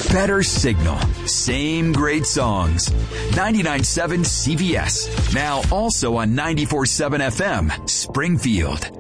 Better signal. Same great songs. 99.7 CBS. Now also on 94.7 FM, Springfield.